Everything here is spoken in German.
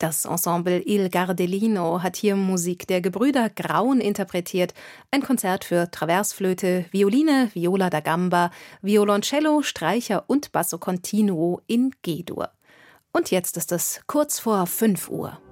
Das Ensemble Il Gardelino hat hier Musik der Gebrüder Graun interpretiert. Ein Konzert für Traversflöte, Violine, Viola da Gamba, Violoncello, Streicher und Basso Continuo in G-Dur. Und jetzt ist es kurz vor 5 Uhr.